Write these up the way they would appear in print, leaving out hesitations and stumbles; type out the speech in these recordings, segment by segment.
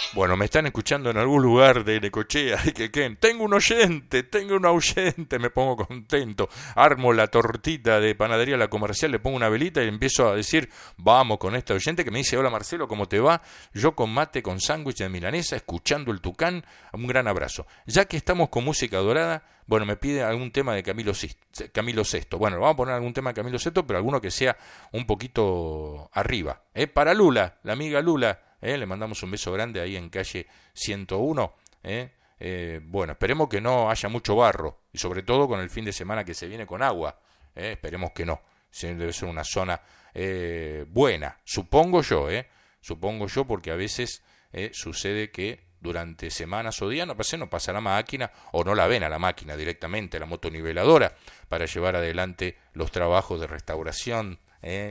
Bueno, me están escuchando en algún lugar de Necochea, y que tengo un oyente, me pongo contento, armo la tortita de panadería La Comercial, le pongo una velita y empiezo a decir, vamos con este oyente que me dice, hola Marcelo, ¿cómo te va? Yo con mate, con sándwich de milanesa, escuchando el Tucán, un gran abrazo. Ya que estamos con música dorada, bueno, me pide algún tema de Camilo Sesto. Bueno, vamos a poner algún tema de Camilo Sesto, pero alguno que sea un poquito arriba. Para Lula, la amiga Lula. Le mandamos un beso grande ahí en calle 101. Bueno, esperemos que no haya mucho barro, y sobre todo con el fin de semana que se viene con agua. Esperemos que no. Debe ser una zona buena, supongo yo, porque a veces sucede que durante semanas o días no pasa la máquina, o no la ven a la máquina directamente, la motoniveladora, para llevar adelante los trabajos de restauración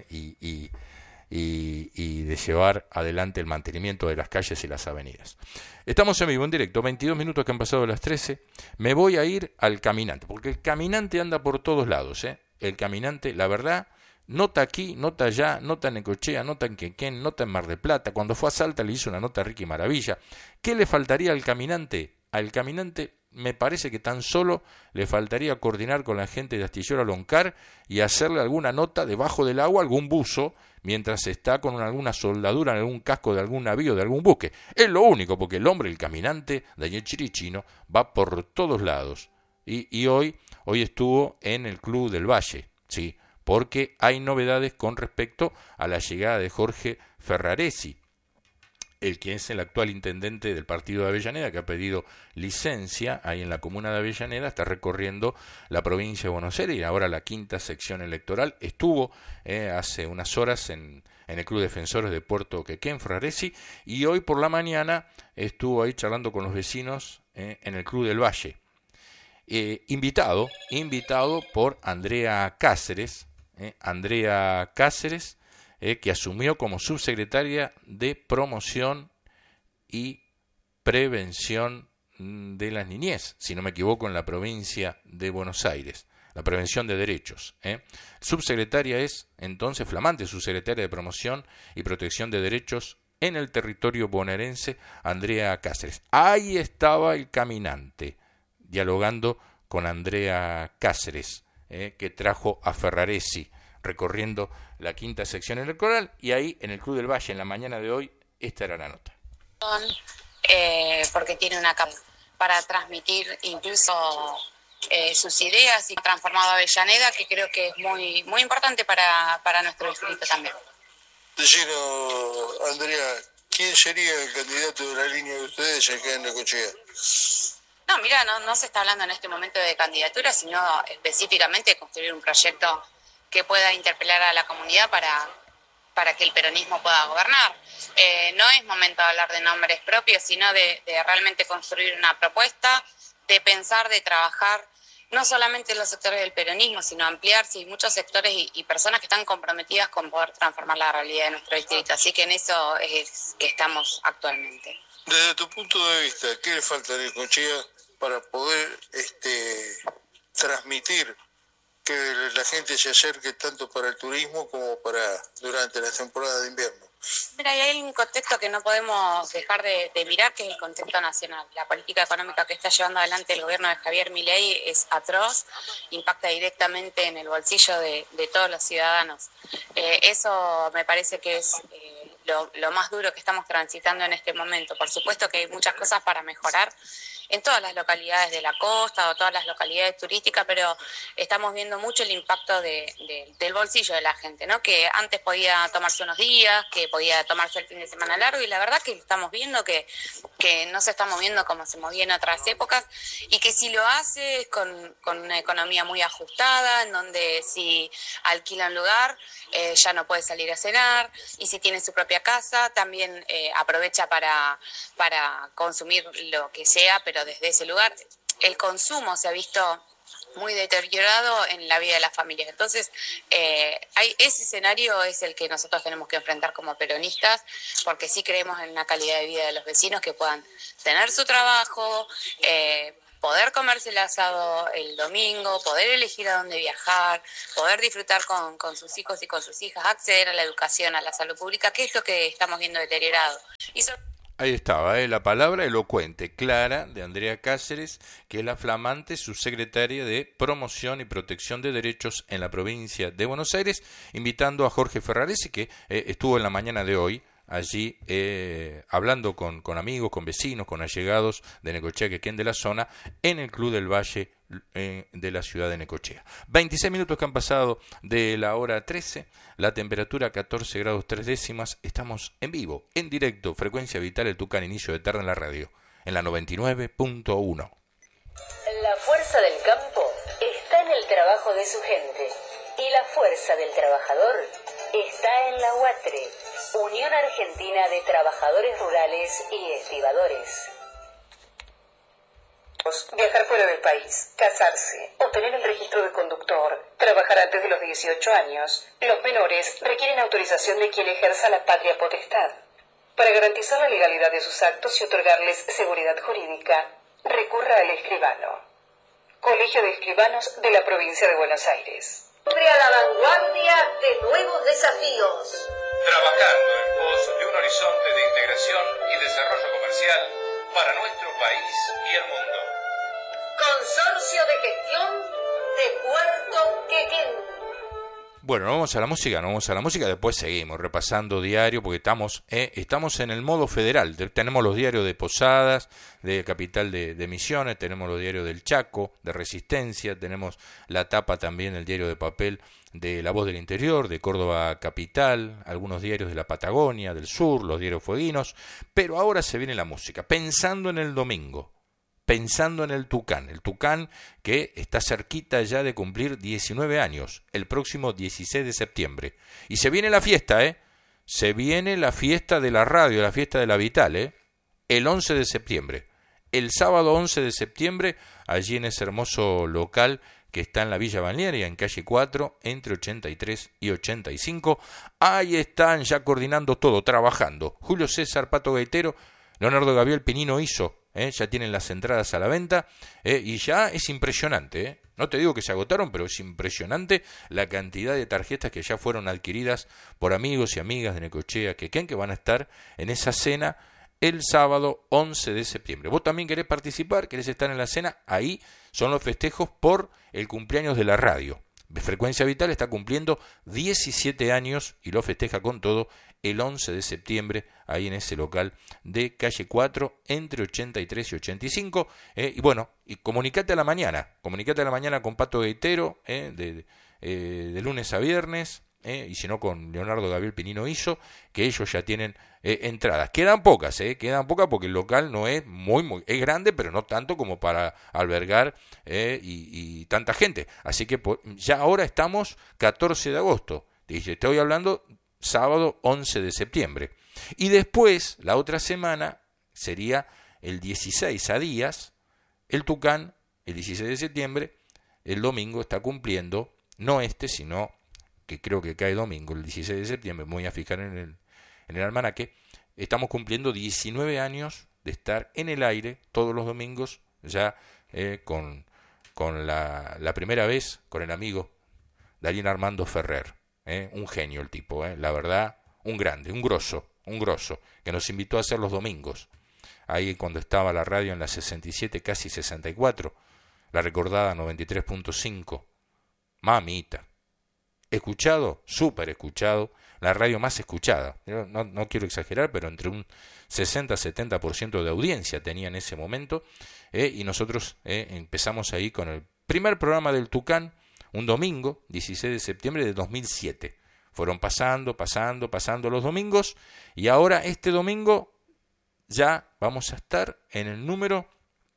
y de llevar adelante el mantenimiento de las calles y las avenidas. Estamos en vivo, en directo, 22 minutos que han pasado de las 13. Me voy a ir al caminante, porque el caminante anda por todos lados. El caminante, la verdad, nota aquí, nota allá, nota en Necochea, nota en Quequén, nota en Mar del Plata. Cuando fue a Salta le hizo una nota Ricky Maravilla. ¿Qué le faltaría al caminante? Al caminante me parece que tan solo le faltaría coordinar con la gente de Astillero Loncar y hacerle alguna nota debajo del agua, algún buzo, mientras está con alguna soldadura en algún casco de algún navío, de algún buque. Es lo único, porque el hombre, el caminante, Daniel Chirichino, va por todos lados. Y hoy estuvo en el Club del Valle, sí, porque hay novedades con respecto a la llegada de Jorge Ferraresi, el quien es el actual intendente del partido de Avellaneda, que ha pedido licencia ahí en la comuna de Avellaneda, está recorriendo la provincia de Buenos Aires y ahora la quinta sección electoral. Estuvo hace unas horas en el Club Defensores de Puerto Quequén, Ferraresi, y hoy por la mañana estuvo ahí charlando con los vecinos en el Club del Valle. Invitado por Andrea Cáceres, que asumió como subsecretaria de Promoción y Prevención de la Niñez, si no me equivoco, en la provincia de Buenos Aires, la prevención de derechos. Subsecretaria es, entonces, flamante subsecretaria de Promoción y Protección de Derechos en el territorio bonaerense, Andrea Cáceres. Ahí estaba el caminante, dialogando con Andrea Cáceres, que trajo a Ferraresi, recorriendo la quinta sección electoral, y ahí en el Club del Valle en la mañana de hoy esta era la nota. Porque tiene una capacidad para transmitir incluso sus ideas y transformado a Avellaneda, que creo que es muy, muy importante para nuestro distrito también. Decinos, Andrea, ¿quién sería el candidato de la línea de ustedes acá en Necochea? No, mira, no se está hablando en este momento de candidatura, sino específicamente de construir un proyecto que pueda interpelar a la comunidad para que el peronismo pueda gobernar. No es momento de hablar de nombres propios, sino de realmente construir una propuesta, de pensar, de trabajar, no solamente en los sectores del peronismo, sino ampliarse y muchos sectores y personas que están comprometidas con poder transformar la realidad de nuestro distrito. Así que en eso es que estamos actualmente. Desde tu punto de vista, ¿qué le falta a Necochea para poder transmitir que la gente se acerque tanto para el turismo como para durante la temporada de invierno? Mira, y hay un contexto que no podemos dejar de mirar, que es el contexto nacional. La política económica que está llevando adelante el gobierno de Javier Milei es atroz, impacta directamente en el bolsillo de todos los ciudadanos. Eso me parece que es lo más duro que estamos transitando en este momento. Por supuesto que hay muchas cosas para mejorar en todas las localidades de la costa o todas las localidades turísticas, pero estamos viendo mucho el impacto del bolsillo de la gente, ¿no? Que antes podía tomarse unos días, que podía tomarse el fin de semana largo, y la verdad que estamos viendo que no se está moviendo como se movía en otras épocas, y que si lo hace es con una economía muy ajustada, en donde si alquila un lugar ya no puede salir a cenar, y si tiene su propia casa también aprovecha para consumir lo que sea, pero desde ese lugar. El consumo se ha visto muy deteriorado en la vida de las familias. Entonces, ese escenario es el que nosotros tenemos que enfrentar como peronistas, porque sí creemos en una calidad de vida de los vecinos que puedan tener su trabajo, poder comerse el asado el domingo, poder elegir a dónde viajar, poder disfrutar con sus hijos y con sus hijas, acceder a la educación, a la salud pública, que es lo que estamos viendo deteriorado. Ahí estaba, la palabra elocuente, clara, de Andrea Cáceres, que es la flamante subsecretaria de Promoción y Protección de Derechos en la provincia de Buenos Aires, invitando a Jorge Ferraresi, que estuvo en la mañana de hoy allí hablando con amigos, con vecinos, con allegados de Necochea que queden de la zona, en el Club del Valle de la ciudad de Necochea. 26 minutos que han pasado de la hora 13, la temperatura 14 grados 3 décimas, estamos en vivo, en directo, Frecuencia Vital, el Tucán, inicio de tarde en la radio, en la 99.1. La fuerza del campo está en el trabajo de su gente, y la fuerza del trabajador está en la UATRE, Unión Argentina de Trabajadores Rurales y Estibadores. Viajar fuera del país, casarse, obtener el registro de conductor, trabajar antes de los 18 años. Los menores requieren autorización de quien ejerza la patria potestad. Para garantizar la legalidad de sus actos y otorgarles seguridad jurídica, recurra al escribano. Colegio de Escribanos de la Provincia de Buenos Aires. Siempre a la vanguardia de nuevos desafíos. Trabajando en pos de un horizonte de integración y desarrollo comercial para nuestro país y el mundo. Consorcio de Gestión de Puerto Quequén. Bueno, vamos a la música, después seguimos repasando diario, porque estamos en el modo federal. Tenemos los diarios de Posadas, de Capital de Misiones, tenemos los diarios del Chaco, de Resistencia, tenemos la tapa también, el diario de papel de La Voz del Interior, de Córdoba Capital, algunos diarios de la Patagonia, del Sur, los diarios fueguinos, pero ahora se viene la música, pensando en el domingo. Pensando en el Tucán que está cerquita ya de cumplir 19 años, el próximo 16 de septiembre. Y se viene la fiesta, se viene la fiesta de la radio, la fiesta de la Vital, el 11 de septiembre. El sábado 11 de septiembre, allí en ese hermoso local que está en la Villa Balnearia, en calle 4, entre 83 y 85. Ahí están ya coordinando todo, trabajando. Julio César Pato Gaitero, Leonardo Gabriel Pinino Hizo. Ya tienen las entradas a la venta y ya es impresionante. No te digo que se agotaron, pero es impresionante la cantidad de tarjetas que ya fueron adquiridas por amigos y amigas de Necochea Quequén, que van a estar en esa cena el sábado 11 de septiembre. ¿Vos también querés participar? ¿Querés estar en la cena? Ahí son los festejos por el cumpleaños de la radio. Frecuencia Vital está cumpliendo 17 años y lo festeja con todo el 11 de septiembre, ahí en ese local de calle 4, entre 83 y 85. Y bueno, y comunicate a la mañana con Pato Gaitero, de lunes a viernes, y si no con Leonardo Gabriel Pinino Hizo, que ellos ya tienen entradas. Quedan pocas porque el local no es muy es grande, pero no tanto como para albergar y tanta gente. Así que ya ahora estamos 14 de agosto. Estoy hablando sábado 11 de septiembre. Y después, la otra semana, sería el 16 a días, el Tucán, el 16 de septiembre, el domingo está cumpliendo, no sino que creo que cae domingo, el 16 de septiembre, me voy a fijar en el almanaque, estamos cumpliendo 19 años de estar en el aire todos los domingos, ya con la primera vez, con el amigo Darín Armando Ferrer. Un genio el tipo, la verdad, un grande, un grosso, que nos invitó a hacer los domingos, ahí cuando estaba la radio en la 67, casi 64, la recordada 93.5, mamita, escuchado, súper escuchado, la radio más escuchada, no quiero exagerar, pero entre un 60-70% de audiencia tenía en ese momento, y nosotros empezamos ahí con el primer programa del Tucán, un domingo, 16 de septiembre de 2007. Fueron pasando los domingos, y ahora este domingo ya vamos a estar en el número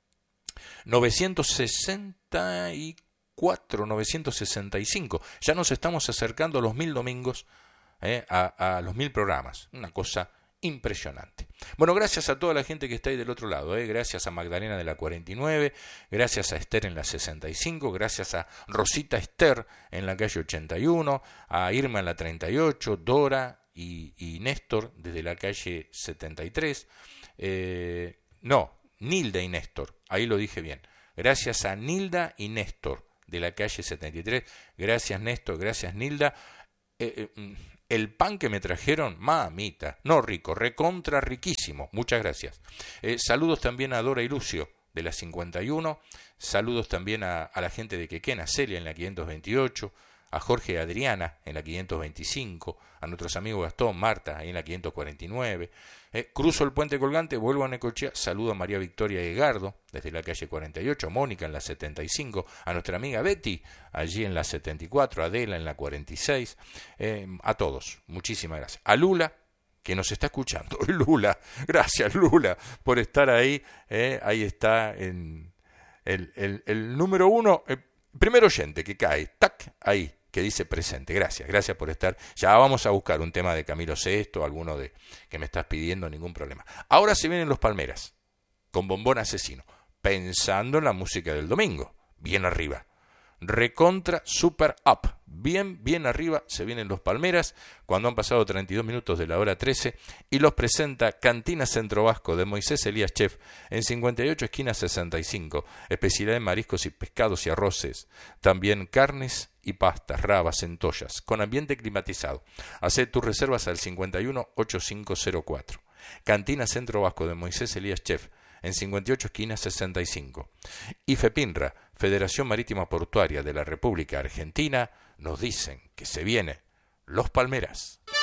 964, 965. Ya nos estamos acercando a los 1000 domingos, a los 1000 programas. Una cosa impresionante. Bueno, gracias a toda la gente que está ahí del otro lado, gracias a Magdalena de la 49, gracias a Esther en la 65, gracias a Rosita Esther en la calle 81, a Irma en la 38, Dora y Néstor desde la calle 73, Nilda y Néstor, ahí lo dije bien, gracias a Nilda y Néstor de la calle 73, gracias Néstor, gracias Nilda, El pan que me trajeron, mamita, no rico, recontra riquísimo, muchas gracias. Saludos también a Dora y Lucio de la 51, saludos también a la gente de Quequén, a Celia en la 528, a Jorge y Adriana en la 525, a nuestros amigos Gastón, Marta ahí en la 549, cruzo el puente colgante, vuelvo a Necochea, saludo a María Victoria Egardo desde la calle 48, a Mónica en la 75, a nuestra amiga Betty allí en la 74, a Adela en la 46, a todos, muchísimas gracias. A Lula, que nos está escuchando, Lula, gracias Lula por estar ahí, ahí está en el número 1, primer oyente que cae, tac, ahí, que dice presente, gracias por estar. Ya vamos a buscar un tema de Camilo Sesto, alguno de que me estás pidiendo, ningún problema. Ahora se vienen los Palmeras, con Bombón Asesino, pensando en la música del domingo, bien arriba, recontra super up, bien arriba se vienen los Palmeras, cuando han pasado 32 minutos de la hora 13, y los presenta Cantina Centro Vasco de Moisés Elías Chef, en 58 esquina 65, especialidad en mariscos y pescados y arroces, también carnes y pastas, rabas, centollas, con ambiente climatizado. Hacé tus reservas al 51-8504. Cantina Centro Vasco de Moisés Elías Chef, en 58 esquina 65. Y FEPINRA, Federación Marítima Portuaria de la República Argentina, nos dicen que se viene Los Palmeras.